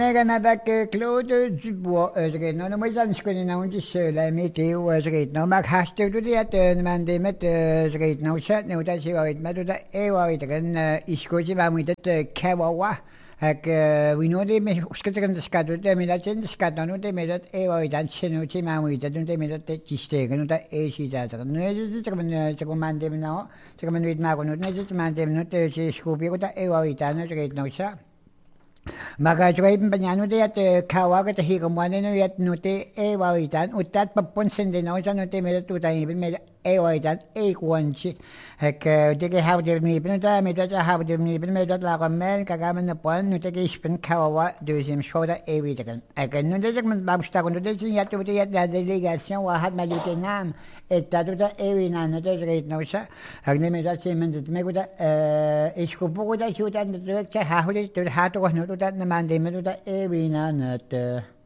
Näkemättä kloudut vuosreet, no mä sanskuni na unti söllä miti vuosreet, no mä hastuutu tietön mä teemme tösreet, no sä ne uta sivarit, mä tuota ei varitaren iskuisi mä muita kävawa. Hak winodi me uskatakan skatu te mitä sen skatanu te mitä ei varitan sinuti mä muita te mitä te tistegen uta ei sitä. No se kun mä teemme no, se kun mä nyt mä kun nyt se mä teemme no se skupi uta ei varitan no reet no sä. Magajway banyano de at kawaga te higamane no yat no te e waitan utat papon sende no sa no te me tu ta ibin me e waitan e kwanchi hek de ke how de mi bin ta me ta how de mi bin me ta la gamen ka gamen no pon no te ke spin kawa de sim shoda e witagan again no de man babsta no de sin yat te yat la delegation wa had malike nam et ta tu ta e wina no te reit no sa hak ne me ta sim men me guta is ko bugo da chuta de ta ha ho de tu ha to no tu ta na man de me tu ta e wina no te